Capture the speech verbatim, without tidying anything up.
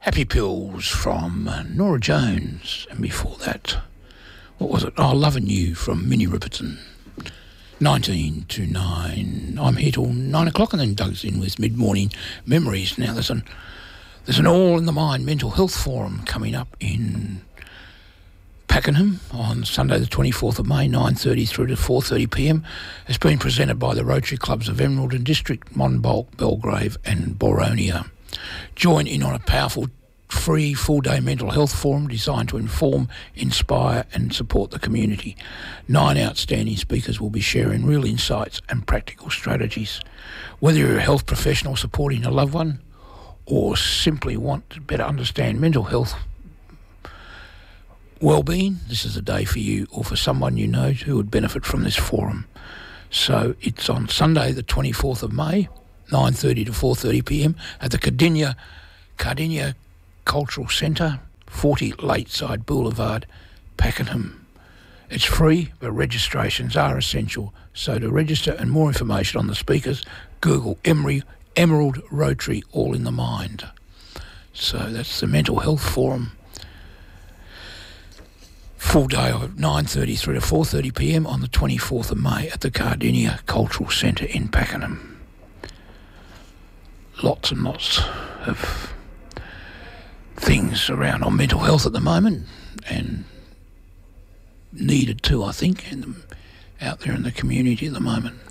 Happy Pills from uh, Nora Jones, and before that, what was it? Oh, Lovin' You from Minnie Riperton. nineteen to nine. I'm here till nine o'clock, and then Doug's in with mid-morning memories. Now there's an there's an All in the Mind mental health forum coming up in Pakenham on Sunday the twenty-fourth of May, nine thirty through to four thirty p m. It's been presented by the Rotary Clubs of Emerald and District, Monbulk, Belgrave and Boronia. Join in on a powerful free full-day mental health forum designed to inform, inspire and support the community. Nine outstanding speakers will be sharing real insights and practical strategies. Whether you're a health professional supporting a loved one or simply want to better understand mental health well-being, this is a day for you or for someone you know who would benefit from this forum. So it's on Sunday the twenty-fourth of May, nine thirty to four thirty p m at the Cardinia, Cardinia Cultural Centre, forty Lakeside Boulevard, Pakenham. It's free, but registrations are essential. So to register and more information on the speakers, Google Emery, Emerald Rotary All in the Mind. So that's the Mental Health Forum. Full day of nine thirty through to four thirty p m on the twenty-fourth of May at the Cardinia Cultural Centre in Pakenham. Lots and lots of things around on mental health at the moment, and needed too, I think, and out there in the community at the moment.